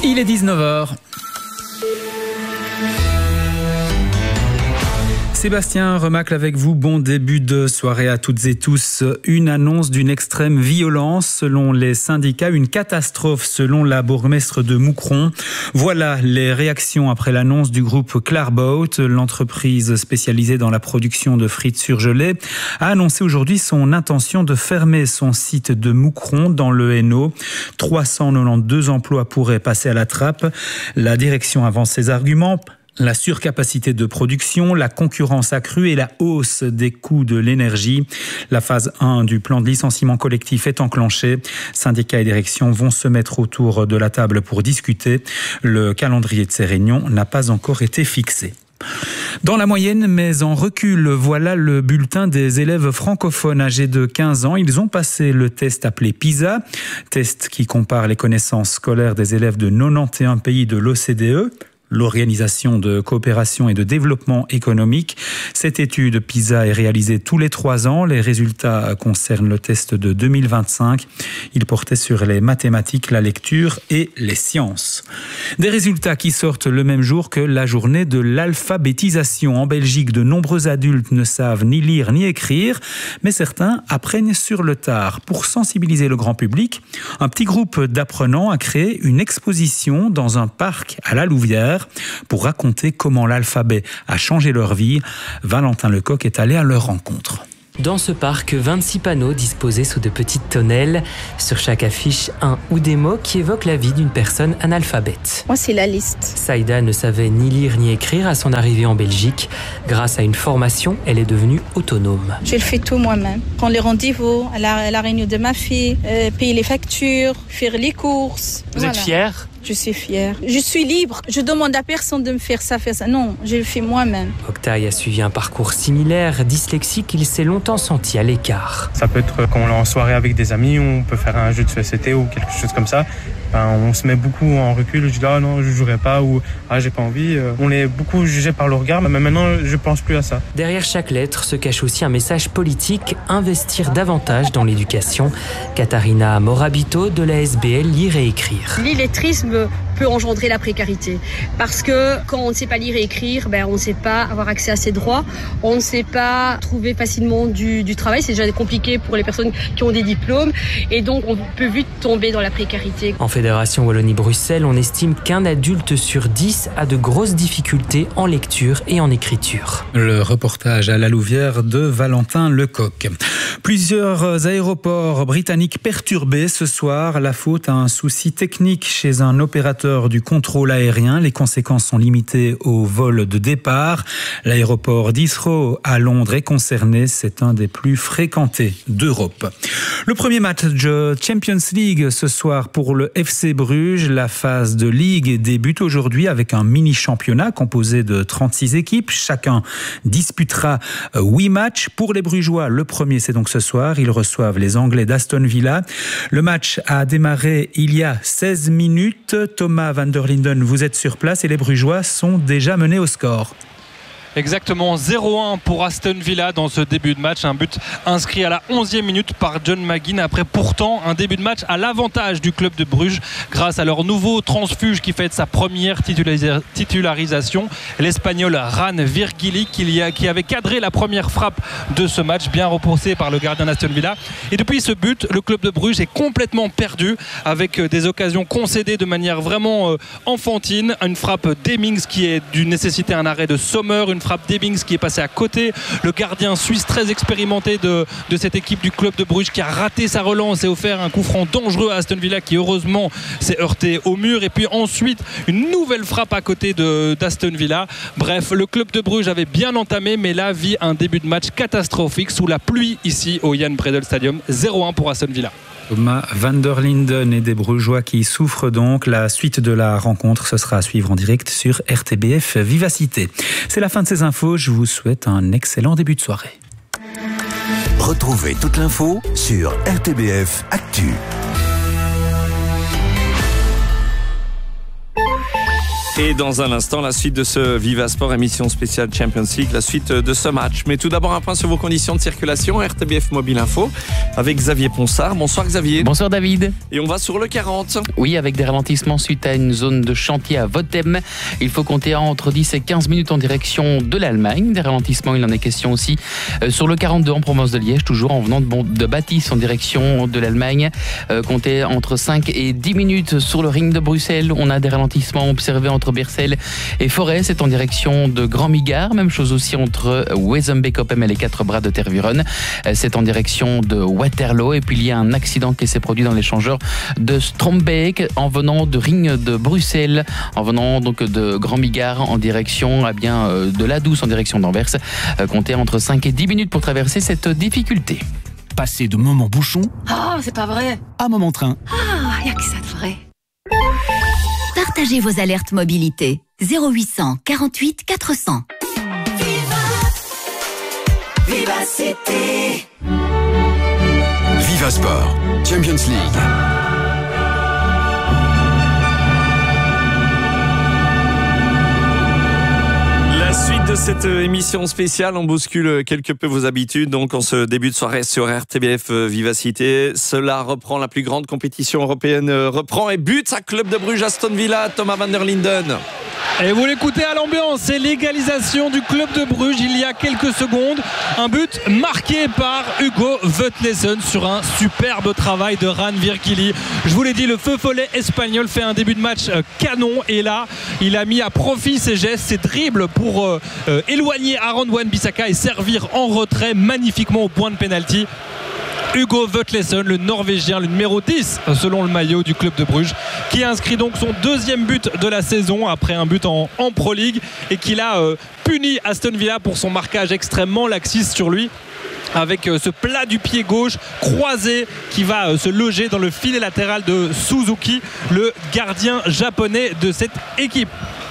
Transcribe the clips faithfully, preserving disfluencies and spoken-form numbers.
Il est dix-neuf heures. Sébastien Remacle avec vous, bon début de soirée à toutes et tous. Une annonce d'une extrême violence selon les syndicats, une catastrophe selon la bourgmestre de Moucron. Voilà les réactions après l'annonce du groupe Clarboat. L'entreprise spécialisée dans la production de frites surgelées a annoncé aujourd'hui son intention de fermer son site de Moucron dans le Hainaut. trois cent quatre-vingt-douze emplois pourraient passer à la trappe. La direction avance ses arguments. La surcapacité de production, la concurrence accrue et la hausse des coûts de l'énergie. La phase un du plan de licenciement collectif est enclenchée. Syndicats et direction vont se mettre autour de la table pour discuter. Le calendrier de ces réunions n'a pas encore été fixé. Dans la moyenne, mais en recul, voilà le bulletin des élèves francophones âgés de quinze ans. Ils ont passé le test appelé PISA, test qui compare les connaissances scolaires des élèves de quatre-vingt-onze pays de l'O C D E. L'Organisation de coopération et de développement économique. Cette étude PISA est réalisée tous les trois ans. Les résultats concernent le test de deux mille vingt-cinq. Il portait sur les mathématiques, la lecture et les sciences. Des résultats qui sortent le même jour que la journée de l'alphabétisation. En Belgique, de nombreux adultes ne savent ni lire ni écrire, mais certains apprennent sur le tard. Pour sensibiliser le grand public, un petit groupe d'apprenants a créé une exposition dans un parc à la Louvière pour raconter comment l'alphabet a changé leur vie. Valentin Lecoq est allé à leur rencontre. Dans ce parc, vingt-six panneaux disposés sous de petites tonnelles. Sur chaque affiche, un ou des mots qui évoquent la vie d'une personne analphabète. Moi, c'est la liste. Saïda ne savait ni lire ni écrire à son arrivée en Belgique. Grâce à une formation, elle est devenue autonome. Je le fais tout moi-même. Prendre les rendez-vous à la, à la réunion de ma fille, euh, payer les factures, faire les courses. Vous voilà. êtes fière ? Je suis fière. Je suis libre. Je demande à personne de me faire ça, faire ça. Non, je le fais moi-même. Octay a suivi un parcours similaire. Dyslexique, il s'est longtemps senti à l'écart. Ça peut être quand on est en soirée avec des amis, on peut faire un jeu de société ou quelque chose comme ça. Ben, on se met beaucoup en recul. Je dis ah non, je jouerai pas ou ah j'ai pas envie. On est beaucoup jugé par le regard, mais maintenant je pense plus à ça. Derrière chaque lettre se cache aussi un message politique, investir davantage dans l'éducation. Katharina Morabito de la S B L Lire et Écrire. L'illettrisme peut engendrer la précarité parce que quand on ne sait pas lire et écrire, ben on ne sait pas avoir accès à ses droits, on ne sait pas trouver facilement du, du travail. C'est déjà compliqué pour les personnes qui ont des diplômes et donc on peut vite tomber dans la précarité. En Fédération Wallonie-Bruxelles, on estime qu'un adulte sur dix a de grosses difficultés en lecture et en écriture. Le reportage à la Louvière de Valentin Lecoq. Plusieurs aéroports britanniques perturbés ce soir. La faute à un souci technique chez un opérateur du contrôle aérien. Les conséquences sont limitées au vol de départ. L'aéroport d'Heathrow à Londres est concerné. C'est un des plus fréquentés d'Europe. Le premier match de Champions League ce soir pour le F C Bruges. La phase de Ligue débute aujourd'hui avec un mini-championnat composé de trente-six équipes. Chacun disputera huit matchs. Pour les Brugeois, le premier c'est donc ce soir. Ils reçoivent les Anglais d'Aston Villa. Le match a démarré il y a seize minutes. Thomas van der Linden, vous êtes sur place et les Brugeois sont déjà menés au score. Exactement, zéro un pour Aston Villa dans ce début de match. Un but inscrit à la onzième minute par John McGinn. Après pourtant un début de match à l'avantage du club de Bruges grâce à leur nouveau transfuge qui fête sa première titularisation. L'Espagnol Ran Virgili qui avait cadré la première frappe de ce match, bien repoussé par le gardien d'Aston Villa. Et depuis ce but, le club de Bruges est complètement perdu avec des occasions concédées de manière vraiment enfantine. Une frappe d'Hemmings qui a dû nécessiter un arrêt de Sommer, une frappe d'Hemmings qui est passé à côté. Le gardien suisse très expérimenté de, de cette équipe du club de Bruges qui a raté sa relance et offert un coup franc dangereux à Aston Villa qui heureusement s'est heurté au mur. Et puis ensuite une nouvelle frappe à côté de, d'Aston Villa. Bref, le club de Bruges avait bien entamé mais là vit un début de match catastrophique sous la pluie ici au Jan Breydel Stadium. zéro un pour Aston Villa. Thomas van der Linden et des Brugeois qui souffrent donc. La suite de la rencontre, ce sera à suivre en direct sur R T B F Vivacité. C'est la fin de ces infos. Je vous souhaite un excellent début de soirée. Retrouvez toute l'info sur R T B F Actu. Et dans un instant, la suite de ce Viva Sport, émission spéciale Champions League, la suite de ce match. Mais tout d'abord, un point sur vos conditions de circulation. R T B F Mobile Info avec Xavier Ponsard. Bonsoir Xavier. Bonsoir David. Et on va sur le quarante. Oui, avec des ralentissements suite à une zone de chantier à Votem. Il faut compter entre dix et quinze minutes en direction de l'Allemagne. Des ralentissements, il en est question aussi sur le quarante-deux en province de Liège, toujours en venant de, bon, de Bâtisse en direction de l'Allemagne. Euh, comptez entre cinq et dix minutes sur le ring de Bruxelles. On a des ralentissements observés entre Bersel et Forêt, c'est en direction de Grand Migard. Même chose aussi entre Wezenbeek-Oppem et les quatre bras de Tervuren. C'est en direction de Waterloo. Et puis il y a un accident qui s'est produit dans l'échangeur de Strombeek en venant de ring de Bruxelles, en venant donc de Grand Migard en direction eh bien, de la Douce en direction d'Anvers. Comptez entre cinq et dix minutes pour traverser cette difficulté. Passer de moment bouchon oh, c'est pas vrai. à moment train. Ah, y a que ça de vrai. Partagez vos alertes mobilité. zéro huit cent quarante-huit quatre cents. Viva, Viva City. Viva Sport, Champions League. La suite de cette émission spéciale, on bouscule quelque peu vos habitudes. Donc, en ce début de soirée sur R T B F Vivacité, cela reprend, la plus grande compétition européenne reprend et bute à Club de Bruges, Aston Villa, Thomas van der Linden. Et vous l'écoutez à l'ambiance, c'est l'égalisation du Club de Bruges il y a quelques secondes. Un but marqué par Hugo Vetlesen sur un superbe travail de Ran Virkili. Je vous l'ai dit, le feu follet espagnol fait un début de match canon. Et là, il a mis à profit ses gestes, ses dribbles pour euh, euh, éloigner Aaron Wan-Bissaka et servir en retrait magnifiquement au point de pénalty. Hugo Vetlesen, le Norvégien, le numéro dix selon le maillot du Club de Bruges, qui a inscrit donc son deuxième but de la saison après un but en, en Pro League et qui l'a euh, puni Aston Villa pour son marquage extrêmement laxiste sur lui, avec euh, ce plat du pied gauche croisé qui va euh, se loger dans le filet latéral de Suzuki, le gardien japonais de cette équipe.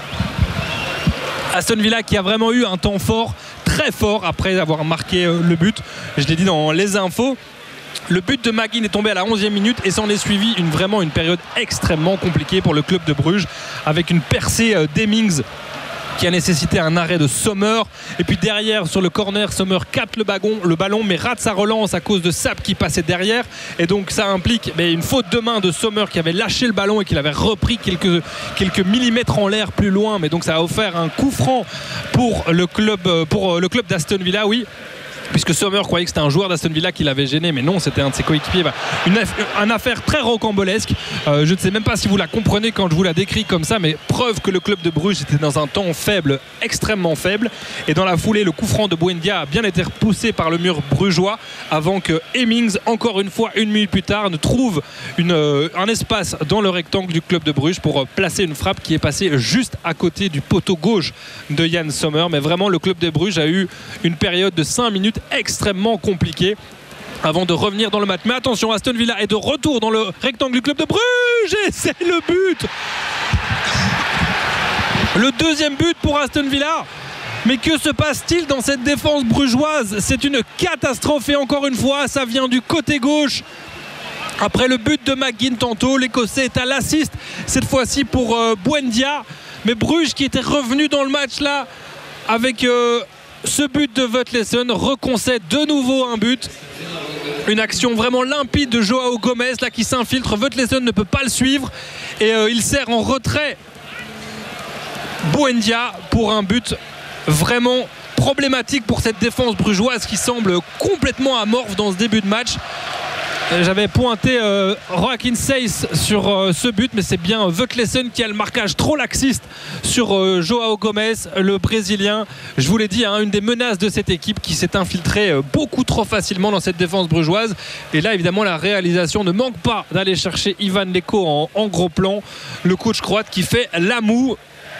Aston Villa qui a vraiment eu un temps fort, très fort après avoir marqué euh, le but. Je l'ai dit dans les infos. Le but de McGinn est tombé à la onzième minute et s'en est suivi une, vraiment une période extrêmement compliquée pour le Club de Bruges, avec une percée d'Hemmings qui a nécessité un arrêt de Sommer. Et puis derrière, sur le corner, Sommer capte le ballon, le ballon mais rate sa relance à cause de Sapp qui passait derrière. Et donc ça implique mais une faute de main de Sommer qui avait lâché le ballon et qui l'avait repris quelques, quelques millimètres en l'air plus loin. Mais donc ça a offert un coup franc pour le club, pour le club d'Aston Villa, oui. Puisque Sommer croyait que c'était un joueur d'Aston Villa qui l'avait gêné, mais non, c'était un de ses coéquipiers. Bah, une, une affaire très rocambolesque. Euh, je ne sais même pas si vous la comprenez quand je vous la décris comme ça, mais preuve que le Club de Bruges était dans un temps faible, extrêmement faible. Et dans la foulée, le coup franc de Buendia a bien été repoussé par le mur brugeois avant que Hemmings, encore une fois, une minute plus tard, ne trouve une, euh, un espace dans le rectangle du Club de Bruges pour euh, placer une frappe qui est passée juste à côté du poteau gauche de Yann Sommer. Mais vraiment, le Club de Bruges a eu une période de cinq minutes extrêmement compliqué avant de revenir dans le match. Mais attention, Aston Villa est de retour dans le rectangle du Club de Bruges et c'est le but, le deuxième but pour Aston Villa. Mais que se passe-t-il dans cette défense brugeoise? C'est une catastrophe et encore une fois ça vient du côté gauche. Après le but de McGinn tantôt, l'Écossais est à l'assist cette fois-ci pour euh, Buendia. Mais Bruges qui était revenu dans le match là avec euh, ce but de Vetlesen reconcède de nouveau un but. Une action vraiment limpide de Joao Gomez là qui s'infiltre. Vetlesen ne peut pas le suivre et euh, il sert en retrait Buendia pour un but vraiment problématique pour cette défense brugeoise qui semble complètement amorphe dans ce début de match. J'avais pointé euh, Joaquin Seiss sur euh, ce but, mais c'est bien Vetlesen qui a le marquage trop laxiste sur euh, Joao Gomez, le Brésilien. Je vous l'ai dit, hein, une des menaces de cette équipe qui s'est infiltrée euh, beaucoup trop facilement dans cette défense brugeoise. Et là, évidemment, la réalisation ne manque pas d'aller chercher Ivan Leko en, en gros plan. Le coach croate qui fait la moue.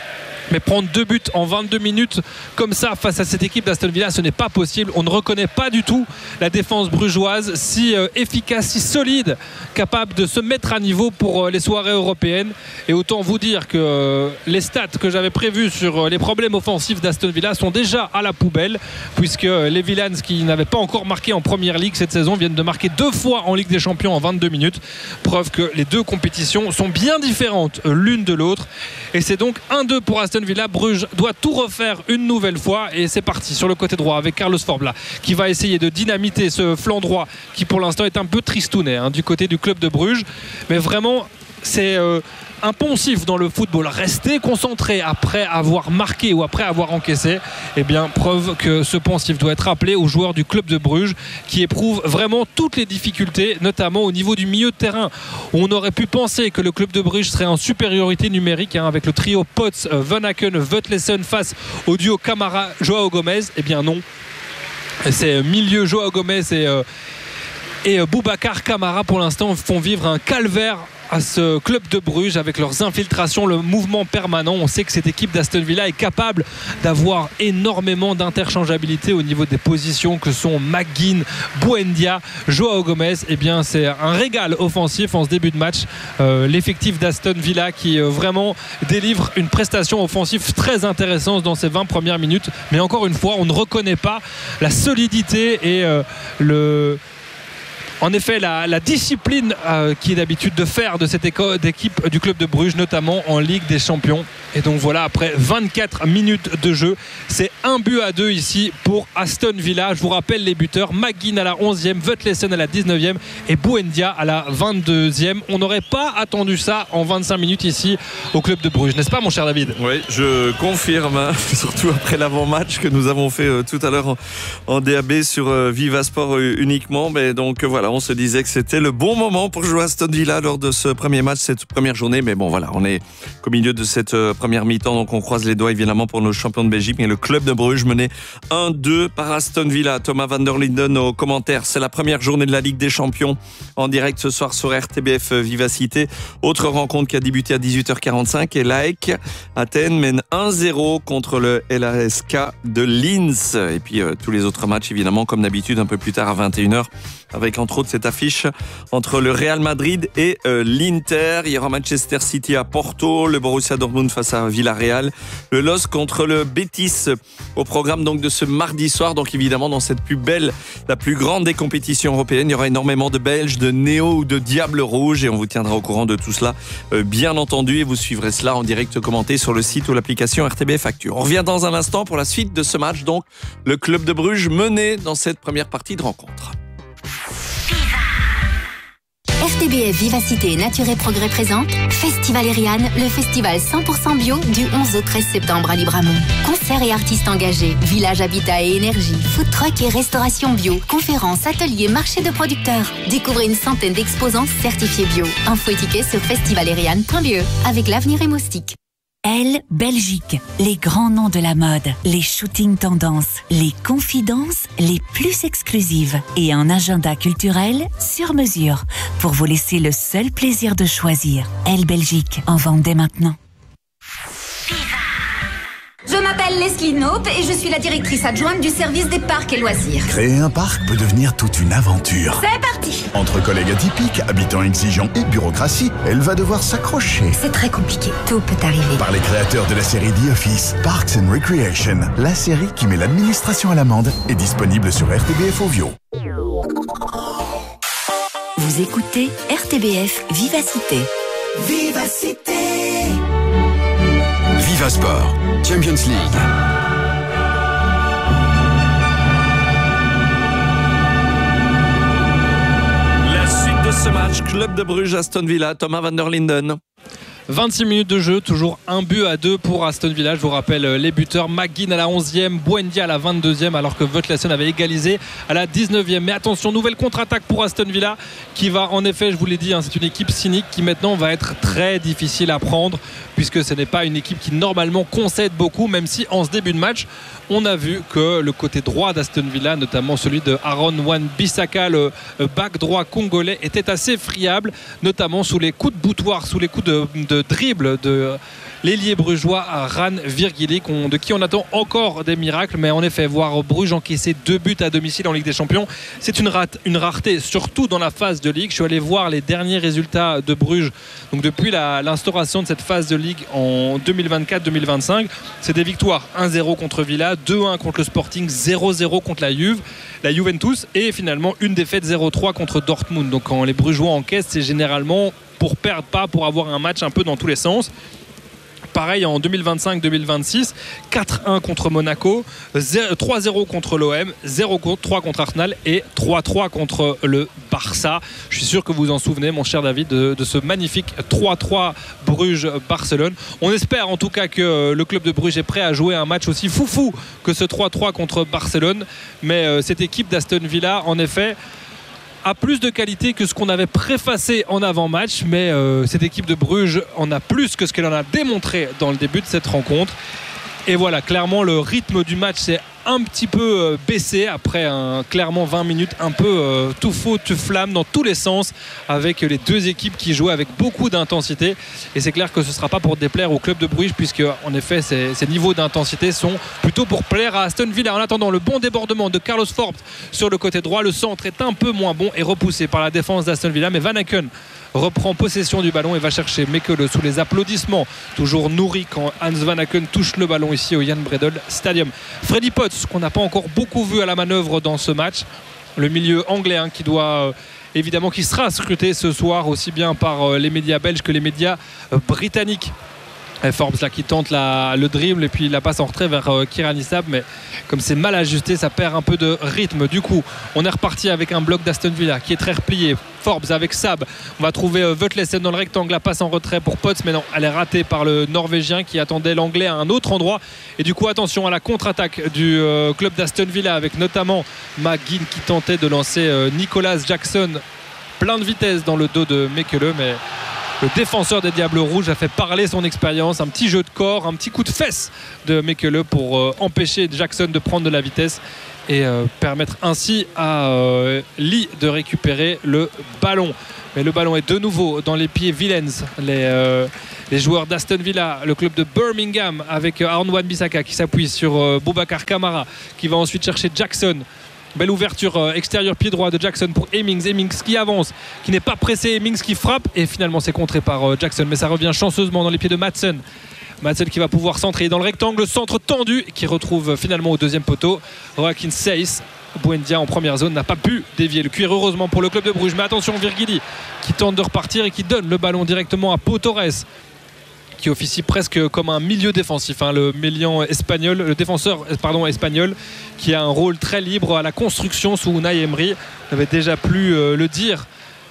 Mais prendre deux buts en vingt-deux minutes comme ça face à cette équipe d'Aston Villa, ce n'est pas possible. On ne reconnaît pas du tout la défense brugeoise si euh, efficace, si solide, capable de se mettre à niveau pour euh, les soirées européennes. Et autant vous dire que euh, les stats que j'avais prévus sur euh, les problèmes offensifs d'Aston Villa sont déjà à la poubelle, puisque euh, les Villans, qui n'avaient pas encore marqué en Première Ligue cette saison, viennent de marquer deux fois en Ligue des Champions en vingt-deux minutes. Preuve que les deux compétitions sont bien différentes euh, l'une de l'autre. Et c'est donc un deux pour Aston Villa. Bruges doit tout refaire une nouvelle fois, et c'est parti sur le côté droit avec Carlos Forbla qui va essayer de dynamiter ce flanc droit qui pour l'instant est un peu tristounet hein, du côté du club de Bruges, mais vraiment c'est euh, un poncif dans le football. Rester concentré après avoir marqué ou après avoir encaissé, eh bien preuve que ce poncif doit être rappelé aux joueurs du club de Bruges qui éprouvent vraiment toutes les difficultés, notamment au niveau du milieu de terrain. On aurait pu penser que le club de Bruges serait en supériorité numérique hein, avec le trio Potts, Van Aken, Vetlesen face au duo Camara, Joao Gomez. Eh bien non, c'est milieu Joao Gomez et, euh, et Boubacar Camara pour l'instant font vivre un calvaire à ce club de Bruges avec leurs infiltrations, le mouvement permanent. On sait que cette équipe d'Aston Villa est capable d'avoir énormément d'interchangeabilité au niveau des positions que sont McGinn, Buendia, Joao Gomez. Eh bien c'est un régal offensif en ce début de match. Euh, l'effectif d'Aston Villa qui euh, vraiment délivre une prestation offensive très intéressante dans ces vingt premières minutes. Mais encore une fois, on ne reconnaît pas la solidité et euh, le... En effet, la, la discipline euh, qui est d'habitude de faire de cette éco- d'équipe du club de Bruges, notamment en Ligue des Champions. Et donc voilà, après vingt-quatre minutes de jeu, c'est un but à deux ici pour Aston Villa. Je vous rappelle les buteurs: McGinn à la onzième, Vetlesen à la dix-neuvième et Buendia à la vingt-deuxième. On n'aurait pas attendu ça en vingt-cinq minutes ici au club de Bruges, n'est-ce pas mon cher David? Oui, je confirme, hein, surtout après l'avant-match que nous avons fait euh, tout à l'heure en, en D A B sur euh, Viva Sport euh, uniquement. Mais donc euh, voilà, on se disait que c'était le bon moment pour jouer à Aston Villa lors de ce premier match, cette première journée. Mais bon voilà, on est au milieu de cette euh, première mi-temps, donc on croise les doigts évidemment pour nos champions de Belgique. Mais le club de Bruges mené un deux par Aston Villa. Thomas van der Linden au commentaire. C'est la première journée de la Ligue des Champions en direct ce soir sur R T B F Vivacité. Autre rencontre qui a débuté à dix-huit heures quarante-cinq et l'A E C Athènes mène un zéro contre le L A S K de Linz. Et puis euh, tous les autres matchs évidemment comme d'habitude un peu plus tard à vingt et une heures avec entre autres cette affiche entre le Real Madrid et euh, l'Inter. Il y aura Manchester City à Porto, le Borussia Dortmund face à Villarreal, le L O S contre le Betis au programme donc de ce mardi soir. Donc évidemment dans cette plus belle, la plus grande des compétitions européennes, il y aura énormément de Belges, de Néo ou de Diable Rouge et on vous tiendra au courant de tout cela euh, bien entendu, et vous suivrez cela en direct commenté sur le site ou l'application R T B F Actu. On revient dans un instant pour la suite de ce match, donc le club de Bruges mené dans cette première partie de rencontre. R T B F Vivacité et Nature et Progrès présente Festival Eriane, le festival cent pour cent bio du onze au treize septembre à Libramont. Concerts et artistes engagés, village habitat et énergie, food truck et restauration bio, conférences, ateliers, marché de producteurs. Découvrez une centaine d'exposants certifiés bio. Info et tickets sur festivaleriane point b e avec l'avenir et Moustique. Elle, Belgique, les grands noms de la mode, les shootings tendances, les confidences les plus exclusives et un agenda culturel sur mesure pour vous laisser le seul plaisir de choisir. Elle, Belgique, en vente dès maintenant. Je m'appelle Leslie Knope et je suis la directrice adjointe du service des parcs et loisirs. Créer un parc peut devenir toute une aventure. C'est parti! Entre collègues atypiques, habitants exigeants et bureaucratie, elle va devoir s'accrocher. C'est très compliqué. Tout peut arriver. Par les créateurs de la série The Office, Parks and Recreation, la série qui met l'administration à l'amende, est disponible sur R T B F Ovio. Vous écoutez R T B F Vivacité. Vivacité. Viva Sport, Champions League. La suite de ce match, club de Bruges, Aston Villa, Thomas van der Linden. vingt-six minutes de jeu, toujours un but à deux pour Aston Villa. Je vous rappelle les buteurs: McGinn à la onzième, Buendia à la vingt-deuxième, alors que Vetlesen avait égalisé à la dix-neuvième. Mais attention, nouvelle contre-attaque pour Aston Villa qui va, en effet, je vous l'ai dit, hein, c'est une équipe cynique qui maintenant va être très difficile à prendre, puisque ce n'est pas une équipe qui normalement concède beaucoup, même si en ce début de match on a vu que le côté droit d'Aston Villa, notamment celui de Aaron Wan-Bissaka, le back droit congolais, était assez friable, notamment sous les coups de boutoir, sous les coups de, de le dribble de l'ailier brugeois Ran Virgili, de qui on attend encore des miracles. Mais en effet, voir Bruges encaisser deux buts à domicile en Ligue des Champions, c'est une, rate, une rareté, surtout dans la phase de Ligue. Je suis allé voir les derniers résultats de Bruges donc depuis la, l'instauration de cette phase de Ligue en deux mille vingt-quatre deux mille vingt-cinq. C'est des victoires un zéro contre Villa, deux un contre le Sporting, zéro zéro contre la Juve, la Juventus, et finalement une défaite zéro trois contre Dortmund. Donc quand les Brugeois encaissent, c'est généralement pour perdre, pas pour avoir un match un peu dans tous les sens. Pareil en deux mille vingt-cinq deux mille vingt-six, quatre un contre Monaco, trois zéro contre l'O M, zéro trois contre Arsenal et trois trois contre le Barça. Je suis sûr que vous vous en souvenez, mon cher David, de, de ce magnifique trois trois Bruges-Barcelone. On espère en tout cas que le club de Bruges est prêt à jouer un match aussi foufou que ce trois trois contre Barcelone. Mais euh, cette équipe d'Aston Villa, en effet, a plus de qualité que ce qu'on avait préfacé en avant-match, mais euh, cette équipe de Bruges en a plus que ce qu'elle en a démontré dans le début de cette rencontre. Et voilà, clairement le rythme du match s'est un petit peu euh, baissé après un, clairement vingt minutes un peu euh, tout faux, tout flamme dans tous les sens, avec les deux équipes qui jouaient avec beaucoup d'intensité. Et c'est clair que ce ne sera pas pour déplaire au club de Bruges, puisque en effet ces, ces niveaux d'intensité sont plutôt pour plaire à Aston Villa. En attendant, le bon débordement de Carlos Forbes sur le côté droit, le centre est un peu moins bon et repoussé par la défense d'Aston Villa, mais Van Aken reprend possession du ballon et va chercher Mekele sous les applaudissements toujours nourris quand Hans Van Aken touche le ballon ici au Jan Bredel Stadium. Freddy Potts, qu'on n'a pas encore beaucoup vu à la manœuvre dans ce match, le milieu anglais hein, qui doit euh, évidemment qui sera scruté ce soir aussi bien par euh, les médias belges que les médias euh, britanniques. Et Forbes là qui tente la, le dribble et puis la passe en retrait vers euh, Kiran Issab, mais comme c'est mal ajusté, ça perd un peu de rythme. Du coup, on est reparti avec un bloc d'Aston Villa qui est très replié. Forbes avec Sab, on va trouver euh, Veutlesen dans le rectangle, la passe en retrait pour Potts, mais non, elle est ratée par le Norvégien qui attendait l'Anglais à un autre endroit. Et du coup, attention à la contre-attaque du euh, club d'Aston Villa avec notamment McGinn qui tentait de lancer euh, Nicolas Jackson plein de vitesse dans le dos de Mekele, mais le défenseur des Diables Rouges a fait parler son expérience, un petit jeu de corps, un petit coup de fesse de Mekele pour euh, empêcher Jackson de prendre de la vitesse et euh, permettre ainsi à euh, Lee de récupérer le ballon. Mais le ballon est de nouveau dans les pieds vilains, les, euh, les joueurs d'Aston Villa, le club de Birmingham avec Aaron Wan-Bissaka qui s'appuie sur euh, Boubacar Kamara qui va ensuite chercher Jackson. Belle ouverture euh, extérieure pied droit de Jackson pour Hemmings. Hemmings qui avance, qui n'est pas pressé, Hemmings qui frappe et finalement c'est contré par euh, Jackson, mais ça revient chanceusement dans les pieds de Madsen. Madsen qui va pouvoir centrer dans le rectangle, centre tendu qui retrouve finalement au deuxième poteau Joaquin Seyss. Buendia en première zone n'a pas pu dévier le cuir heureusement pour le club de Bruges, mais attention Virgili qui tente de repartir et qui donne le ballon directement à Pau Torres qui officie presque comme un milieu défensif, hein, le milieu espagnol, le défenseur pardon, espagnol qui a un rôle très libre à la construction sous Unai Emery. On avait déjà pu euh, le dire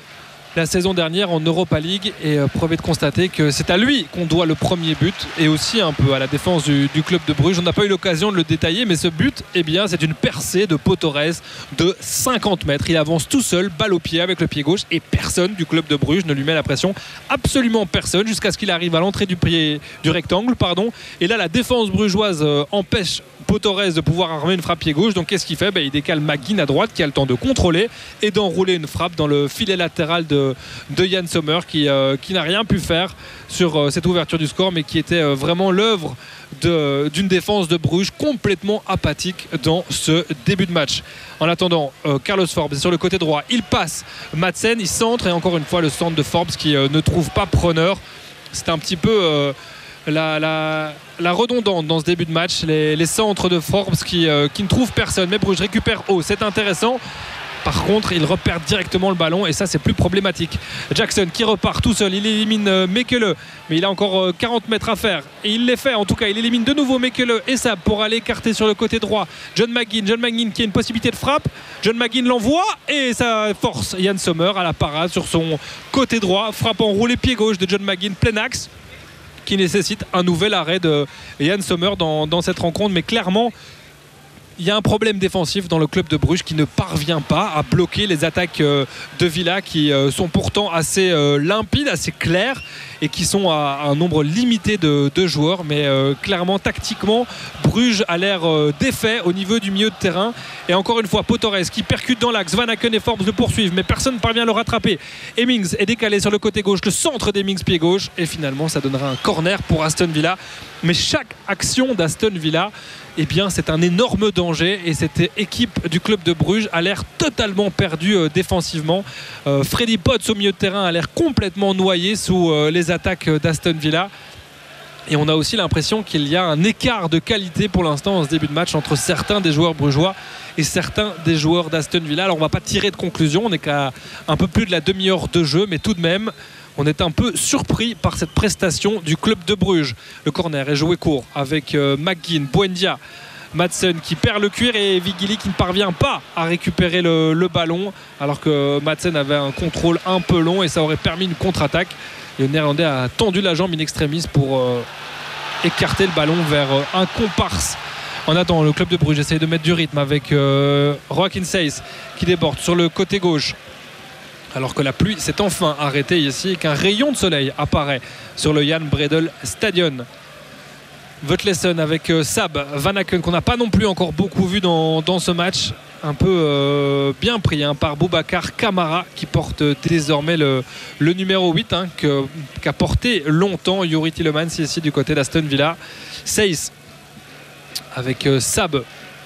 la saison dernière en Europa League et euh, preuve est de constater que c'est à lui qu'on doit le premier but et aussi un peu à la défense du, du club de Bruges. On n'a pas eu l'occasion de le détailler, mais ce but, eh bien, c'est une percée de Pau Torres de cinquante mètres. Il avance tout seul, balle au pied avec le pied gauche et personne du club de Bruges ne lui met la pression. Absolument personne jusqu'à ce qu'il arrive à l'entrée du, pied, du rectangle. Pardon. Et là, la défense brugeoise euh, empêche Pau Torres de pouvoir armer une frappe pied gauche. Donc qu'est-ce qu'il fait? Ben, il décale McGinn à droite qui a le temps de contrôler et d'enrouler une frappe dans le filet latéral de, de Yann Sommer qui, euh, qui n'a rien pu faire sur euh, cette ouverture du score, mais qui était euh, vraiment l'œuvre de, d'une défense de Bruges complètement apathique dans ce début de match. En attendant, euh, Carlos Forbes est sur le côté droit, il passe Madsen, il centre et encore une fois le centre de Forbes qui euh, ne trouve pas preneur. C'est un petit peu euh, La, la, la redondante dans ce début de match, les, les centres de Forbes qui, euh, qui ne trouvent personne, mais Bruges récupère haut, c'est intéressant. Par contre, il repère directement le ballon et ça c'est plus problématique. Jackson qui repart tout seul, il élimine euh, Mekele, mais il a encore euh, quarante mètres à faire et il les fait en tout cas, il élimine de nouveau Mekele et ça pour aller écarter sur le côté droit John McGinn, John McGinn qui a une possibilité de frappe, John McGinn l'envoie et ça force Yann Sommer à la parade sur son côté droit, frappe enroulé pied gauche de John McGinn, plein axe, qui nécessite un nouvel arrêt de Yann Sommer dans, dans cette rencontre. Mais clairement, il y a un problème défensif dans le club de Bruges qui ne parvient pas à bloquer les attaques de Villa qui sont pourtant assez limpides, assez claires. et qui sont à un nombre limité de, de joueurs. Mais euh, clairement, tactiquement, Bruges a l'air euh, défait au niveau du milieu de terrain. Et encore une fois, Pau Torres qui percute dans l'axe. Van Aken et Forbes le poursuivent, mais personne ne parvient à le rattraper. Hemmings est décalé sur le côté gauche, le centre d'Hemmings pied gauche. Et finalement, ça donnera un corner pour Aston Villa. Mais chaque action d'Aston Villa, eh bien, c'est un énorme danger. Et cette équipe du club de Bruges a l'air totalement perdue euh, défensivement. Euh, Freddy Potts au milieu de terrain a l'air complètement noyé sous euh, les attaques d'Aston Villa. Et on a aussi l'impression qu'il y a un écart de qualité pour l'instant en ce début de match entre certains des joueurs brugeois et certains des joueurs d'Aston Villa. Alors on ne va pas tirer de conclusion, on n'est qu'à un peu plus de la demi-heure de jeu, mais tout de même on est un peu surpris par cette prestation du club de Bruges. Le corner est joué court avec euh, McGinn, Buendia, Madsen qui perd le cuir et Vigili qui ne parvient pas à récupérer le, le ballon, alors que Madsen avait un contrôle un peu long et ça aurait permis une contre-attaque. Le Néerlandais a tendu la jambe in extremis pour euh, écarter le ballon vers euh, un comparse. En attendant, le club de Bruges essaye de mettre du rythme avec euh, Joachim Seyss qui déborde sur le côté gauche. Alors que la pluie s'est enfin arrêtée ici et qu'un rayon de soleil apparaît sur le Jan Bredel Stadion. Vetlesen avec euh, Sab, Van Aken qu'on n'a pas non plus encore beaucoup vu dans, dans ce match. Un peu euh, bien pris hein, par Boubacar Kamara qui porte désormais le, le numéro huit hein, que, qu'a porté longtemps Youri Tielemans ici du côté d'Aston Villa. Seyss avec euh, Sab,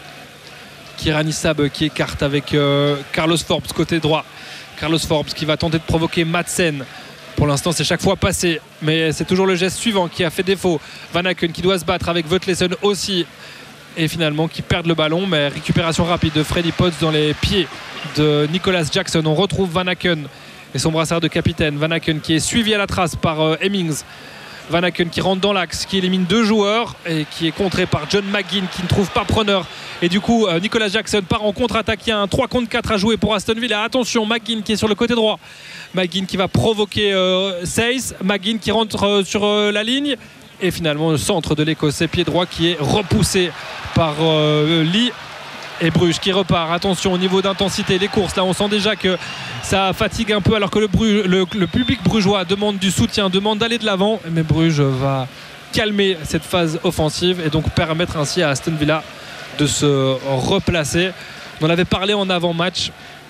Kirani Sab qui écarte avec euh, Carlos Forbes côté droit. Carlos Forbes qui va tenter de provoquer Madsen. Pour l'instant c'est chaque fois passé, mais c'est toujours le geste suivant qui a fait défaut. Van Aken qui doit se battre avec Vetlesen aussi, et finalement qui perdent le ballon, mais récupération rapide de Freddy Potts dans les pieds de Nicolas Jackson. On retrouve Van Aken et son brassard de capitaine. Van Aken qui est suivi à la trace par euh, Hemmings. Van Aken qui rentre dans l'axe, qui élimine deux joueurs et qui est contré par John McGinn qui ne trouve pas preneur. Et du coup euh, Nicolas Jackson part en contre-attaque. Il y a un trois contre quatre à jouer pour Aston Villa. Attention, McGinn qui est sur le côté droit. McGinn qui va provoquer euh, Seyss. McGinn qui rentre euh, sur euh, la ligne. Et finalement le centre de l'Écossais pied droit qui est repoussé par euh, Lee. Et Bruges qui repart. Attention au niveau d'intensité, les courses là on sent déjà que ça fatigue un peu, alors que le, Bruges, le, le public brugeois demande du soutien, demande d'aller de l'avant, mais Bruges va calmer cette phase offensive et donc permettre ainsi à Aston Villa de se replacer. On en avait parlé en avant-match.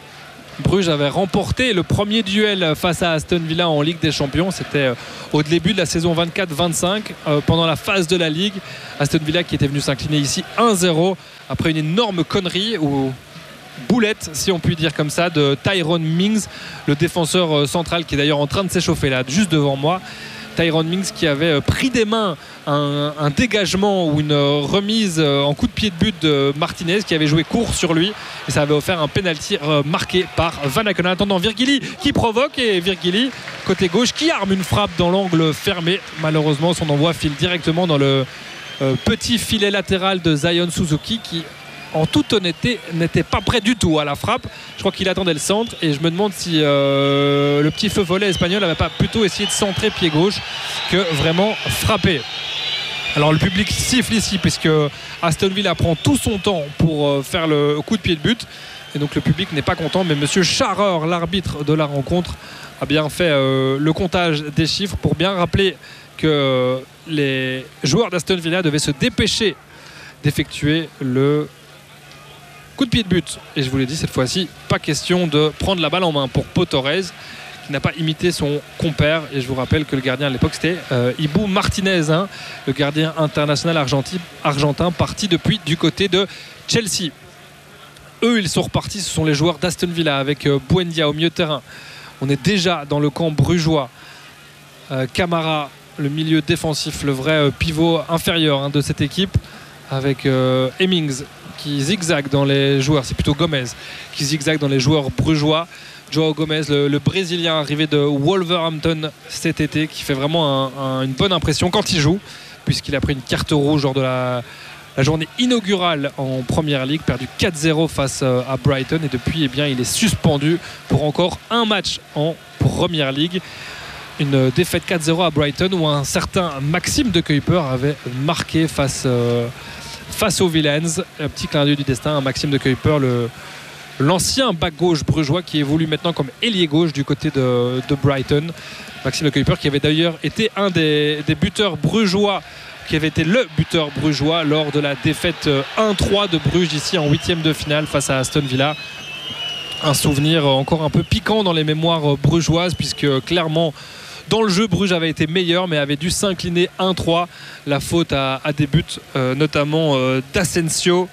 Bruges avait remporté le premier duel face à Aston Villa en Ligue des Champions. C'était au début de la saison vingt-quatre vingt-cinq, euh, pendant la phase de la Ligue. Aston Villa qui était venu s'incliner ici un zéro après une énorme connerie ou boulette, si on peut dire comme ça, de Tyrone Mings, le défenseur central qui est d'ailleurs en train de s'échauffer là, juste devant moi. Tyrone Mings qui avait pris des mains un, un dégagement ou une remise en coup de pied de but de Martinez qui avait joué court sur lui et ça avait offert un penalty marqué par Van Aken. En attendant, Virgili qui provoque et Virgili côté gauche qui arme une frappe dans l'angle fermé. Malheureusement son envoi file directement dans le euh, petit filet latéral de Zion Suzuki qui en toute honnêteté n'était pas prêt du tout à la frappe. Je crois qu'il attendait le centre et je me demande si euh, le petit feu follet espagnol n'avait pas plutôt essayé de centrer pied gauche que vraiment frapper. Alors le public siffle ici puisque Aston Villa prend tout son temps pour euh, faire le coup de pied de but et donc le public n'est pas content, mais monsieur Scharrer, l'arbitre de la rencontre, a bien fait euh, le comptage des chiffres pour bien rappeler que euh, les joueurs d'Aston Villa devaient se dépêcher d'effectuer le coup de pied de but. Et je vous l'ai dit, cette fois-ci, pas question de prendre la balle en main pour Pau Torres, qui n'a pas imité son compère. Et je vous rappelle que le gardien à l'époque, c'était euh, Ibu Martinez, hein, le gardien international argentin, argentin, parti depuis du côté de Chelsea. Eux, ils sont repartis, ce sont les joueurs d'Aston Villa avec euh, Buendia au milieu de terrain. On est déjà dans le camp brugeois. Euh, Kamara, le milieu défensif, le vrai euh, pivot inférieur hein, de cette équipe, avec euh, Hemmings qui zigzague dans les joueurs, c'est plutôt Gomez qui zigzague dans les joueurs brugeois. Joao Gomez, le, le Brésilien arrivé de Wolverhampton cet été, qui fait vraiment un, un, une bonne impression quand il joue, puisqu'il a pris une carte rouge lors de la, la journée inaugurale en Première Ligue, perdu quatre zéro face à Brighton, et depuis eh bien, il est suspendu pour encore un match en Première Ligue. Une défaite quatre zéro à Brighton où un certain Maxime de Kuyper avait marqué face... Euh, face aux Villains. Un petit clin d'œil du destin, Maxime de Kuyper, le, l'ancien back gauche brugeois qui évolue maintenant comme ailier gauche du côté de, de Brighton. Maxime de Kuyper qui avait d'ailleurs été un des, des buteurs brugeois, qui avait été le buteur brugeois lors de la défaite un trois de Bruges ici en huitième de finale face à Aston Villa. Un souvenir encore un peu piquant dans les mémoires brugeoises, puisque clairement dans le jeu Bruges avait été meilleur mais avait dû s'incliner un trois. La faute à, à des buts euh, notamment euh, d'Asensio,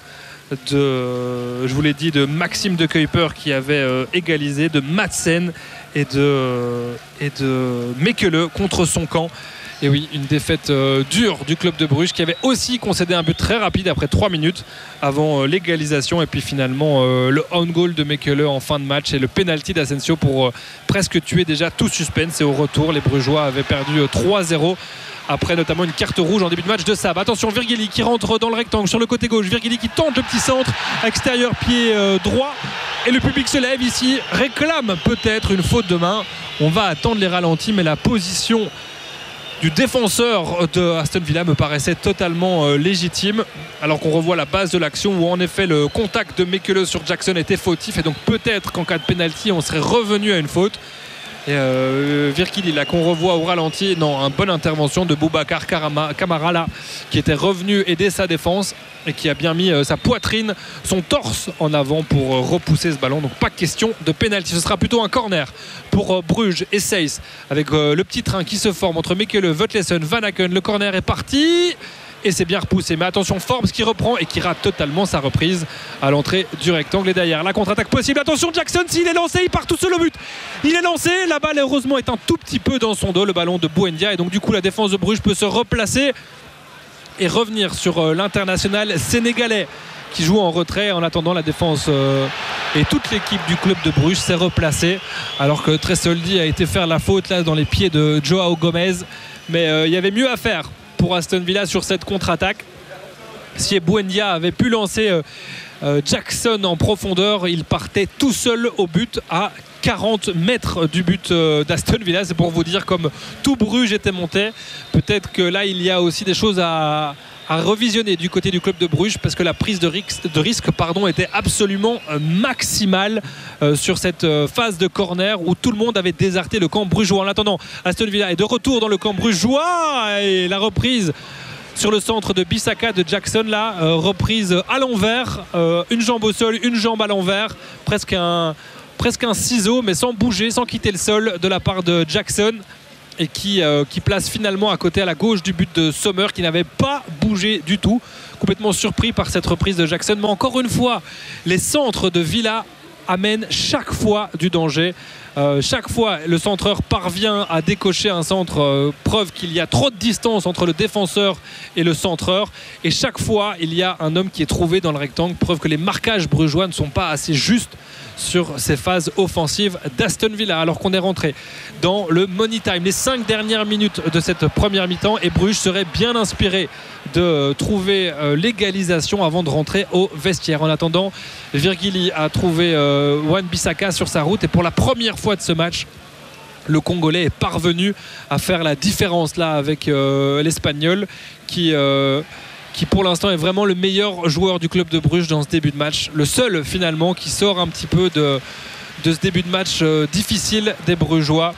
de, je vous l'ai dit, de Maxime de Kuyper qui avait euh, égalisé, de Madsen et de, euh, et de Mekele contre son camp. Et oui, une défaite euh, dure du club de Bruges qui avait aussi concédé un but très rapide après trois minutes avant euh, l'égalisation. Et puis finalement, euh, le own goal de Mekele en fin de match et le penalty d'Asensio pour euh, presque tuer déjà tout suspense. Et au retour, les Brugeois avaient perdu euh, trois zéro. Après notamment une carte rouge en début de match de Sab. Attention, Virgili qui rentre dans le rectangle sur le côté gauche. Virgili qui tente le petit centre extérieur pied euh, droit. Et le public se lève ici, réclame peut-être une faute de main. On va attendre les ralentis, mais la position du défenseur de Aston Villa me paraissait totalement euh, légitime, alors qu'on revoit la base de l'action où en effet le contact de Mekele sur Jackson était fautif, et donc peut-être qu'en cas de pénalty on serait revenu à une faute. Et euh, Virgili là qu'on revoit au ralenti, non, une bonne intervention de Boubacar Kamara là, qui était revenu aider sa défense et qui a bien mis euh, sa poitrine, son torse en avant pour euh, repousser ce ballon. Donc pas question de pénalty, ce sera plutôt un corner pour euh, Bruges et Seyss, avec euh, le petit train qui se forme entre Mekele, Vetlesen, Van Aken. Le corner est parti et c'est bien repoussé, mais attention, Forbes qui reprend et qui rate totalement sa reprise à l'entrée du rectangle. Et derrière la contre-attaque possible, attention, Jackson, s'il est lancé, il part tout seul au but, il est lancé, la balle heureusement est un tout petit peu dans son dos, le ballon de Buendia, et donc du coup la défense de Bruges peut se replacer et revenir sur l'international sénégalais qui joue en retrait. En attendant, la défense euh, et toute l'équipe du club de Bruges s'est replacée, alors que Tresoldi a été faire la faute là dans les pieds de Joao Gomez, mais euh, il y avait mieux à faire pour Aston Villa sur cette contre-attaque. Si Buendia avait pu lancer euh, euh, Jackson en profondeur, il partait tout seul au but à quarante mètres du but euh, d'Aston Villa. C'est pour vous dire comme tout Bruges était monté. Peut-être que là il y a aussi des choses à, à revisionner du côté du club de Bruges, parce que la prise de risque, de risque pardon, était absolument euh, maximale euh, sur cette euh, phase de corner où tout le monde avait déserté le camp brugeois. En attendant, Aston Villa est de retour dans le camp brugeois et la reprise sur le centre de Bissaka de Jackson là, euh, reprise à l'envers, euh, une jambe au sol, une jambe à l'envers, presque un, presque un ciseau mais sans bouger, sans quitter le sol de la part de Jackson, et qui, euh, qui place finalement à côté à la gauche du but de Sommer, qui n'avait pas bougé du tout, complètement surpris par cette reprise de Jackson. Mais encore une fois, les centres de Villa amènent chaque fois du danger. Euh, chaque fois le centreur parvient à décocher un centre, euh, preuve qu'il y a trop de distance entre le défenseur et le centreur, et chaque fois il y a un homme qui est trouvé dans le rectangle, preuve que les marquages brugeois ne sont pas assez justes sur ces phases offensives d'Aston Villa, alors qu'on est rentré dans le money time, les cinq dernières minutes de cette première mi-temps, et Bruges serait bien inspiré de trouver euh, l'égalisation avant de rentrer au vestiaire. En attendant, Virgili a trouvé euh, Wan-Bissaka sur sa route, et pour la première fois de ce match, le Congolais est parvenu à faire la différence là avec euh, l'Espagnol qui, euh, qui pour l'instant est vraiment le meilleur joueur du club de Bruges dans ce début de match, le seul finalement qui sort un petit peu de, de ce début de match euh, difficile des Brugeois,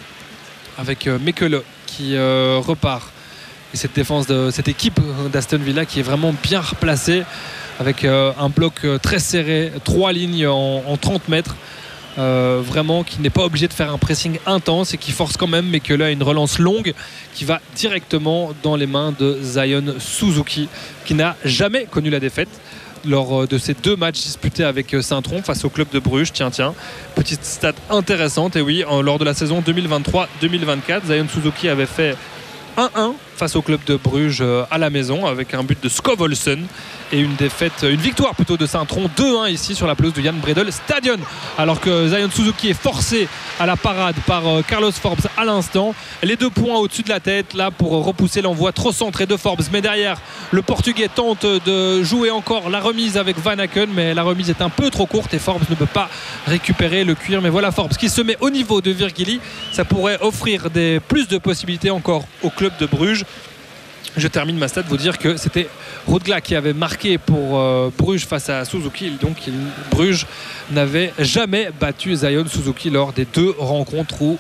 avec euh, Mekele qui euh, repart. Et cette défense de cette équipe d'Aston Villa qui est vraiment bien replacée, avec euh, un bloc euh, très serré, trois lignes en, en trente mètres, euh, vraiment qui n'est pas obligé de faire un pressing intense et qui force quand même, mais que là une relance longue qui va directement dans les mains de Zion Suzuki, qui n'a jamais connu la défaite lors de ces deux matchs disputés avec Saint-Tron face au club de Bruges. Tiens tiens, petite stat intéressante, et oui, en, lors de la saison deux mille vingt-trois deux mille vingt-quatre, Zion Suzuki avait fait un un face au club de Bruges à la maison, avec un but de Skovolsen et une défaite, une victoire plutôt de Saint-Tron deux un ici sur la pelouse de Jan Bredel Stadion, alors que Zion Suzuki est forcé à la parade par Carlos Forbes à l'instant. Les deux points au-dessus de la tête là pour repousser l'envoi trop centré de Forbes, mais derrière le Portugais tente de jouer encore la remise avec Van Aken, mais la remise est un peu trop courte et Forbes ne peut pas récupérer le cuir. Mais voilà Forbes qui se met au niveau de Virgili, ça pourrait offrir des, plus de possibilités encore au club de Bruges. Je termine ma stat vous dire que c'était Rudgla qui avait marqué pour euh, Bruges face à Suzuki. Donc il, Bruges n'avait jamais battu Zion Suzuki lors des deux rencontres où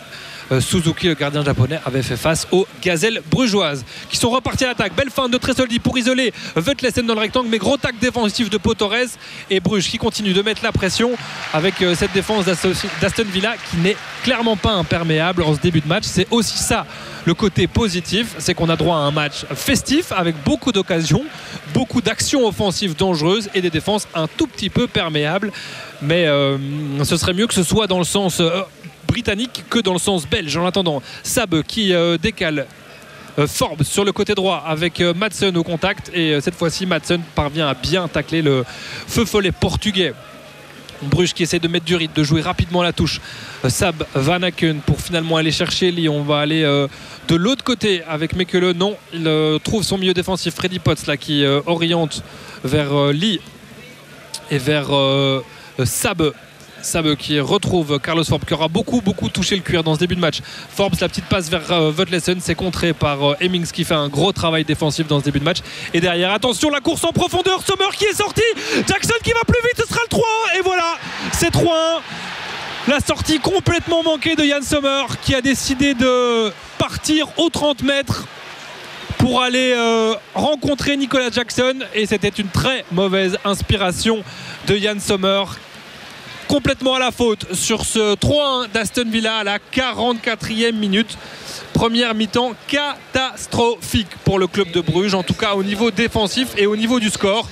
Suzuki, le gardien japonais, avait fait face aux gazelles brugeoises qui sont repartis à l'attaque. Belle feinte de Tresoldi pour isoler Vetlesen dans le rectangle, mais gros tac défensif de Pau Torres, et Bruges qui continue de mettre la pression avec cette défense d'Aston Villa qui n'est clairement pas imperméable en ce début de match. C'est aussi ça le côté positif, c'est qu'on a droit à un match festif avec beaucoup d'occasions, beaucoup d'actions offensives dangereuses et des défenses un tout petit peu perméables, mais euh, ce serait mieux que ce soit dans le sens euh, britannique que dans le sens belge. En attendant, Sab qui euh, décale euh, Forbes sur le côté droit avec euh, Madsen au contact, et euh, cette fois-ci Madsen parvient à bien tacler le feu follet portugais. Bruges qui essaie de mettre du rythme, de jouer rapidement la touche. Sab Van Aken pour finalement aller chercher Lee. On va aller euh, de l'autre côté avec Mekele. Non, il euh, trouve son milieu défensif Freddy Potts là qui euh, oriente vers euh, Lee et vers euh, Sab. Sab qui retrouve Carlos Forbes qui aura beaucoup beaucoup touché le cuir dans ce début de match. Forbes, la petite passe vers euh, Vetlesen, c'est contré par euh, Hemmings qui fait un gros travail défensif dans ce début de match. Et derrière, attention, la course en profondeur, Sommer qui est sorti, Jackson qui va plus vite, ce sera le trois un, et voilà, c'est trois un. La sortie complètement manquée de Yann Sommer qui a décidé de partir aux trente mètres pour aller euh, rencontrer Nicolas Jackson, et c'était une très mauvaise inspiration de Yann Sommer, complètement à la faute sur ce trois un d'Aston Villa à la quarante-quatrième minute. Première mi-temps catastrophique pour le club de Bruges, en tout cas au niveau défensif et au niveau du score.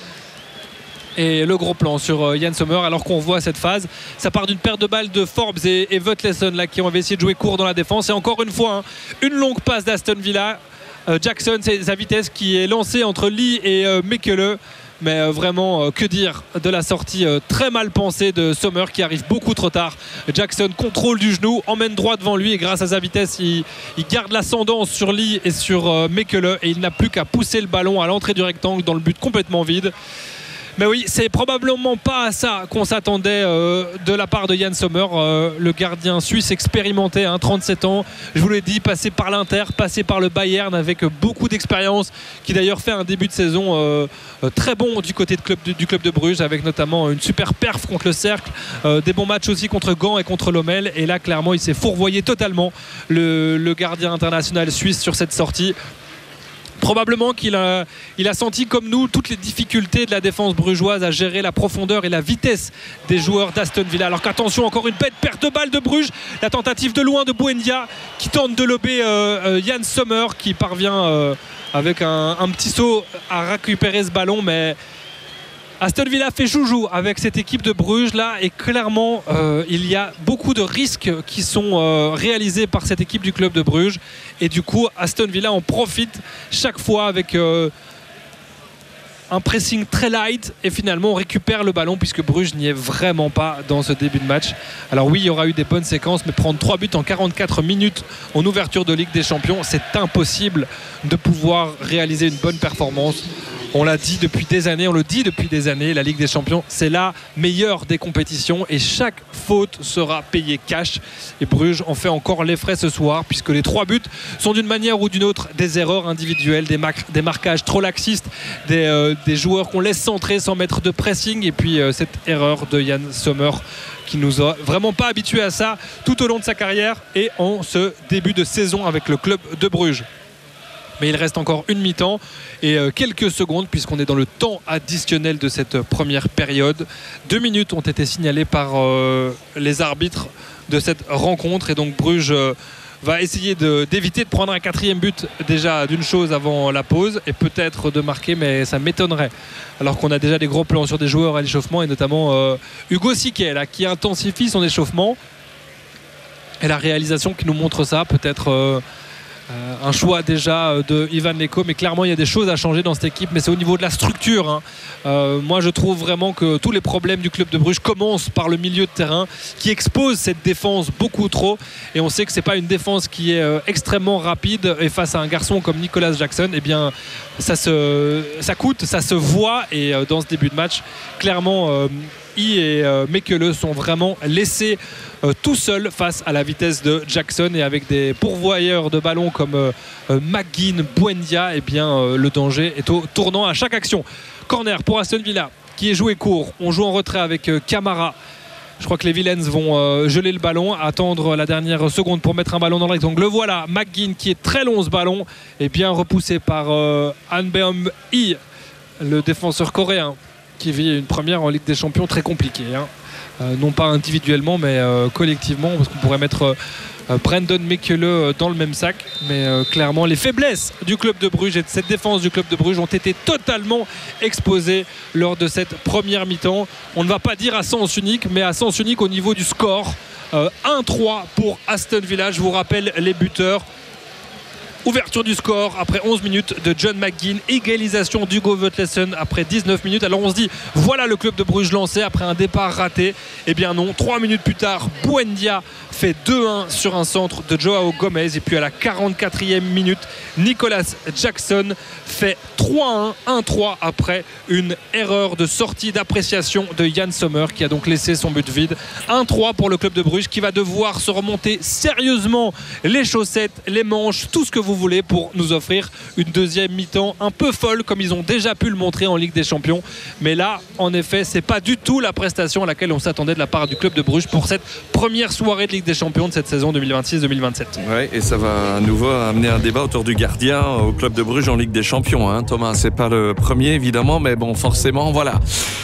Et le gros plan sur Yann Sommer, alors qu'on voit cette phase, ça part d'une paire de balles de Forbes et, et Vetlesen là, qui ont essayé de jouer court dans la défense, et encore une fois hein, une longue passe d'Aston Villa. euh, Jackson, c'est sa vitesse qui est lancée entre Lee et euh, Mekele. Mais euh, vraiment, euh, que dire de la sortie euh, très mal pensée de Sommer qui arrive beaucoup trop tard. Jackson contrôle du genou, emmène droit devant lui, et grâce à sa vitesse, il, il garde l'ascendance sur Lee et sur euh, Mekele, et il n'a plus qu'à pousser le ballon à l'entrée du rectangle dans le but complètement vide. Mais oui, c'est probablement pas à ça qu'on s'attendait euh, de la part de Yann Sommer, euh, le gardien suisse expérimenté, hein, trente-sept ans. Je vous l'ai dit, passé par l'Inter, passé par le Bayern avec beaucoup d'expérience, qui d'ailleurs fait un début de saison euh, très bon du côté de club, du, du club de Bruges, avec notamment une super perf contre le Cercle, euh, des bons matchs aussi contre Gand et contre Lommel. Et là, clairement, il s'est fourvoyé totalement, le, le gardien international suisse, sur cette sortie. Probablement qu'il a, il a senti comme nous toutes les difficultés de la défense brugeoise à gérer la profondeur et la vitesse des joueurs d'Aston Villa. Alors qu'attention, encore une bête perte de balle de Bruges, la tentative de loin de Buendia qui tente de lober euh, euh, Yann Sommer, qui parvient euh, avec un, un petit saut à récupérer ce ballon, mais Aston Villa fait joujou avec cette équipe de Bruges là, et clairement euh, il y a beaucoup de risques qui sont euh, réalisés par cette équipe du club de Bruges, et du coup Aston Villa en profite chaque fois avec euh, un pressing très light, et finalement on récupère le ballon puisque Bruges n'y est vraiment pas dans ce début de match. Alors oui, il y aura eu des bonnes séquences, mais prendre trois buts en quarante-quatre minutes en ouverture de Ligue des Champions, c'est impossible de pouvoir réaliser une bonne performance. On l'a dit depuis des années, on le dit depuis des années, la Ligue des Champions, c'est la meilleure des compétitions, et chaque faute sera payée cash. Et Bruges en fait encore les frais ce soir, puisque les trois buts sont d'une manière ou d'une autre des erreurs individuelles, des, mar- des marquages trop laxistes, des, euh, des joueurs qu'on laisse centrer sans mettre de pressing, et puis euh, cette erreur de Yann Sommer qui nous a vraiment pas habitués à ça tout au long de sa carrière et en ce début de saison avec le club de Bruges. Mais il reste encore une mi-temps et quelques secondes, puisqu'on est dans le temps additionnel de cette première période. Deux minutes ont été signalées par euh, les arbitres de cette rencontre, et donc Bruges euh, va essayer de, d'éviter de prendre un quatrième but déjà d'une chose avant la pause, et peut-être de marquer, mais ça m'étonnerait, alors qu'on a déjà des gros plans sur des joueurs à l'échauffement, et notamment euh, Hugo Siquet là, qui intensifie son échauffement, et la réalisation qui nous montre ça, peut-être euh, Euh, un choix déjà de Ivan Leko, mais clairement il y a des choses à changer dans cette équipe, mais c'est au niveau de la structure, hein. euh, moi je trouve vraiment que tous les problèmes du club de Bruges commencent par le milieu de terrain qui expose cette défense beaucoup trop, et on sait que c'est pas une défense qui est euh, extrêmement rapide, et face à un garçon comme Nicolas Jackson, eh bien ça, se, ça coûte, ça se voit, et euh, dans ce début de match clairement euh, I et euh, Mekele sont vraiment laissés euh, tout seuls face à la vitesse de Jackson, et avec des pourvoyeurs de ballons comme euh, euh, McGinn, Buendia, eh bien euh, le danger est au tournant à chaque action. Corner pour Aston Villa qui est joué court, on joue en retrait avec euh, Camara. Je crois que les Villains vont euh, geler le ballon, attendre la dernière seconde pour mettre un ballon dans le rectangle. Le voilà, McGinn qui est très long ce ballon, et bien repoussé par euh, Han Beom-hee, le défenseur coréen, qui vit une première en Ligue des Champions très compliquée. Hein. Euh, non pas individuellement, mais euh, collectivement, parce qu'on pourrait mettre euh, Brandon Mekele dans le même sac. Mais euh, clairement, les faiblesses du club de Bruges et de cette défense du club de Bruges ont été totalement exposées lors de cette première mi-temps. On ne va pas dire à sens unique, mais à sens unique au niveau du score. Euh, un trois pour Aston Villa. Je vous rappelle les buteurs. Ouverture du score après onze minutes de John McGinn, égalisation d'Hugo Vetlesen après dix-neuf minutes. Alors on se dit, voilà le club de Bruges lancé après un départ raté. Eh bien non, trois minutes plus tard, Buendia fait deux un sur un centre de Joao Gomez. Et puis à la quarante-quatrième minute, Nicolas Jackson fait trois un, un trois après une erreur de sortie d'appréciation de Yann Sommer, qui a donc laissé son but vide. un trois pour le club de Bruges, qui va devoir se remonter sérieusement les chaussettes, les manches, tout ce que vous voulez pour nous offrir une deuxième mi-temps un peu folle, comme ils ont déjà pu le montrer en Ligue des Champions. Mais là, en effet, c'est pas du tout la prestation à laquelle on s'attendait de la part du club de Bruges pour cette première soirée de Ligue des Champions de cette saison deux mille vingt-six deux mille vingt-sept. Ouais, et ça va à nouveau amener un débat autour du gardien au club de Bruges en Ligue des Champions. Hein. Thomas, c'est pas le premier évidemment, mais bon, forcément, voilà.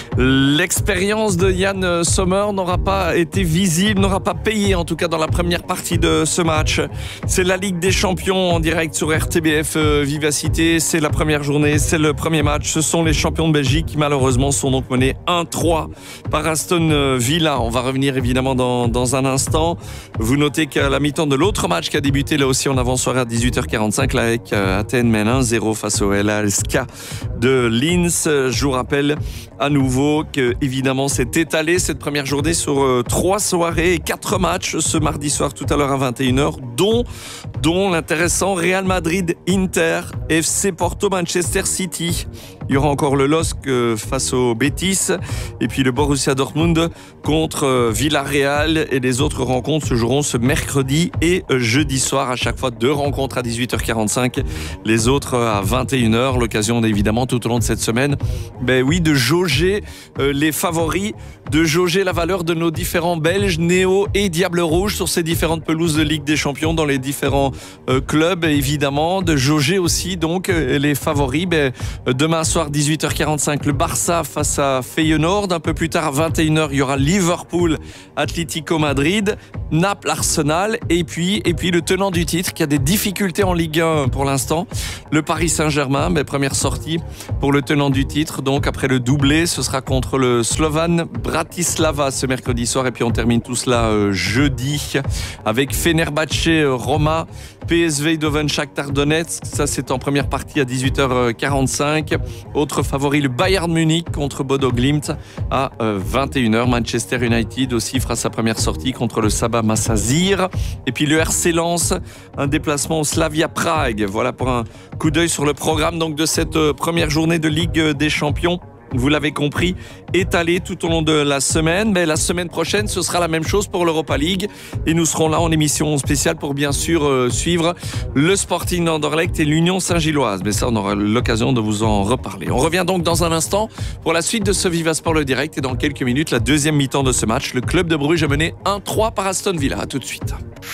L'expérience de Yann Sommer n'aura pas été visible, n'aura pas payé en tout cas dans la première partie de ce match. C'est la Ligue des Champions en direct sur R T B F euh, Vivacité. C'est la première journée, c'est le premier match. Ce sont les champions de Belgique qui malheureusement sont donc menés un trois par Aston Villa. On va revenir évidemment dans, dans un instant. Vous notez qu'à la mi-temps de l'autre match qui a débuté là aussi en avant-soirée à dix-huit heures quarante-cinq, là avec euh, Athènes mène un zéro face au L A S K de Linz. Je vous rappelle à nouveau que évidemment c'est étalé cette première journée sur euh, trois soirées et quatre matchs ce mardi soir tout à l'heure à vingt et une heures, dont, dont l'intéressant Real Madrid, Inter, F C Porto, Manchester City. Il y aura encore le L O S C face au Betis et puis le Borussia Dortmund contre Villarreal, et les autres rencontres se joueront ce mercredi et jeudi soir. À chaque fois deux rencontres à dix-huit heures quarante-cinq, les autres à vingt et une heures. L'occasion évidemment tout au long de cette semaine, ben oui, de jauger les favoris, de jauger la valeur de nos différents Belges, Néo et Diable Rouge sur ces différentes pelouses de Ligue des Champions dans les différents clubs, évidemment, de jauger aussi donc les favoris. Ben, demain soir dix-huit heures quarante-cinq, le Barça face à Feyenoord. Un peu plus tard à vingt et une heures, il y aura Liverpool, Atlético Madrid, Naples, Arsenal, et puis, et puis le tenant du titre qui a des difficultés en Ligue un pour l'instant, le Paris Saint-Germain. Mais première sortie pour le tenant du titre, donc après le doublé, ce sera contre le Slovan Bratislava ce mercredi soir, et puis on termine tout cela euh, jeudi avec Fenerbahçe, euh, Roma, P S V Eindhoven, Shakhtar Donetsk. Ça, c'est en première partie à dix-huit heures quarante-cinq. Autre favori, le Bayern Munich contre Bodo Glimt à vingt et une heures. Manchester United aussi fera sa première sortie contre le Sabah Massazir. Et puis le R C Lens, un déplacement au Slavia Prague. Voilà pour un coup d'œil sur le programme donc de cette première journée de Ligue des Champions. Vous l'avez compris, étalé tout au long de la semaine. Mais la semaine prochaine, ce sera la même chose pour l'Europa League. Et nous serons là en émission spéciale pour bien sûr euh, suivre le Sporting d'Anderlecht et l'Union Saint-Gilloise. Mais ça, on aura l'occasion de vous en reparler. On revient donc dans un instant pour la suite de ce Viva Sport le direct. Et dans quelques minutes, la deuxième mi-temps de ce match. Le club de Bruges a mené un trois par Aston Villa. À tout de suite.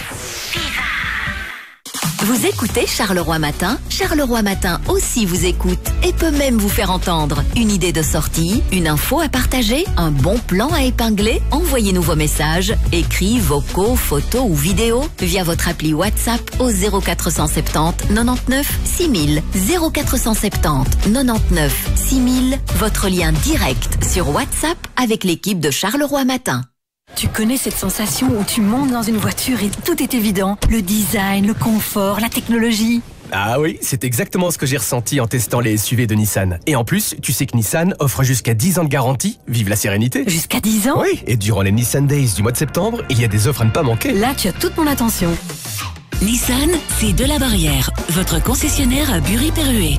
Vous écoutez Charleroi Matin? Charleroi Matin aussi vous écoute et peut même vous faire entendre. Une idée de sortie, une info à partager, un bon plan à épingler? Envoyez-nous vos messages, écrits, vocaux, photos ou vidéos via votre appli WhatsApp au zéro quatre cent soixante-dix quatre-vingt-neuf six mille. zéro quatre cent soixante-dix quatre-vingt-neuf six mille, votre lien direct sur WhatsApp avec l'équipe de Charleroi Matin. Tu connais cette sensation où tu montes dans une voiture et tout est évident? Le design, le confort, la technologie. Ah oui, c'est exactement ce que j'ai ressenti en testant les S U V de Nissan. Et en plus, tu sais que Nissan offre jusqu'à dix ans de garantie. Vive la sérénité. Jusqu'à dix ans? Oui, et durant les Nissan Days du mois de septembre, il y a des offres à ne pas manquer. Là, tu as toute mon attention. Nissan, c'est de la barrière. Votre concessionnaire à Bury-Perruet.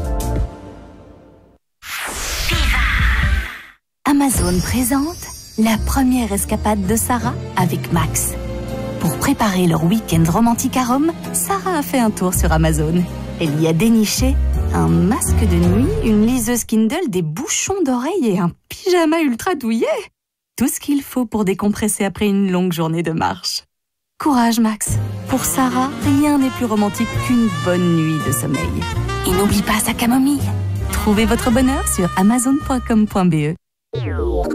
Amazon présente la première escapade de Sarah avec Max. Pour préparer leur week-end romantique à Rome, Sarah a fait un tour sur Amazon. Elle y a déniché un masque de nuit, une liseuse Kindle, des bouchons d'oreilles et un pyjama ultra douillet. tout ce qu'il faut pour décompresser après une longue journée de marche. Courage, Max. Pour Sarah, rien n'est plus romantique qu'une bonne nuit de sommeil. Et n'oublie pas sa camomille. Trouvez votre bonheur sur amazon point com point b e.